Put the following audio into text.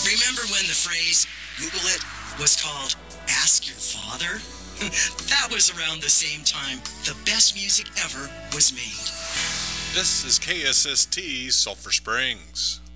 Remember when the phrase, Google it, was called Ask Your Father? That was around the same time the best music ever was made. This is KSST Sulphur Springs.